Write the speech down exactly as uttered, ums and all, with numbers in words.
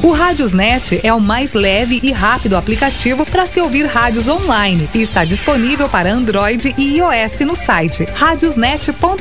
O Rádiosnet é o mais leve e rápido aplicativo para se ouvir rádios online e está disponível para Android e iOS no site radiosnet ponto